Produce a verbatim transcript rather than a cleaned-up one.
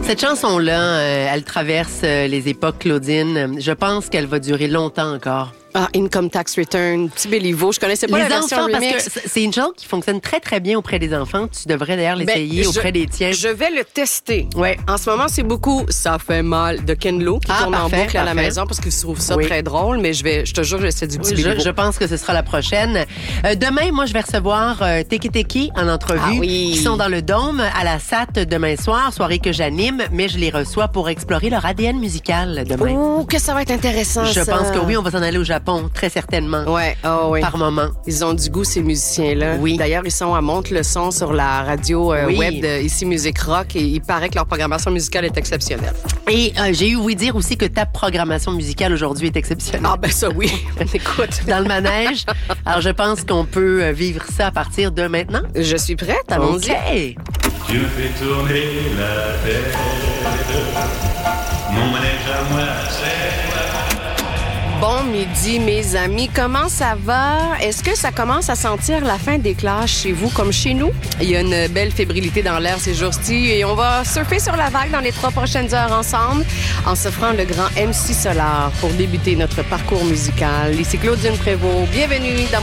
Cette chanson-là, euh, elle traverse euh, les époques, Claudine. Je pense qu'elle va durer longtemps encore. Ah, Income Tax Return, petit Béliveau. Je connaissais pas les la version enfants, remix. parce que c'est une chanson qui fonctionne très, très bien auprès des enfants. Tu devrais d'ailleurs l'essayer Ben, auprès je, des tiens. Je vais le tester. Ouais. En ce moment, c'est beaucoup « Ça fait mal » de Ken Lo qui Ah, tourne parfait, en boucle à la parfait. maison parce qu'ils trouvent ça Oui. très drôle. Mais je vais, je te jure, c'est du petit Oui, Béliveau. je, je pense que ce sera la prochaine. Euh, demain, moi, je vais recevoir euh, Teki Teki en entrevue. Ah oui. Qui sont dans le Dôme à la S A T demain soir, soirée que j'anime, mais je les reçois pour explorer leur A D N musical demain. Oh, que ça va être intéressant, je ça. pense que oui, on va s'en aller au Japon, très certainement. Ouais, oh oui. Par moment. Ils ont du goût, ces musiciens-là. Oui. D'ailleurs, ils sont à Monte-le-Son sur la radio euh, Oui. web de Ici Musique Rock et il paraît que leur programmation musicale est exceptionnelle. Et euh, j'ai eu ouï dire aussi que ta programmation musicale aujourd'hui est exceptionnelle. Ah ben ça, oui. Écoute. Dans le manège. Alors, je pense qu'on peut euh, vivre ça à partir de maintenant. Je suis prête, allons-y. OK. Tu me fais tourner la tête. Mon manège à moi, c'est toi. Bon midi, mes amis. Comment ça va? Est-ce que ça commence à sentir la fin des classes chez vous comme chez nous? Il y a une belle fébrilité dans l'air ces jours-ci et on va surfer sur la vague dans les trois prochaines heures ensemble en s'offrant le grand M C Solar pour débuter notre parcours musical. Ici Claudine Prévost. Bienvenue dans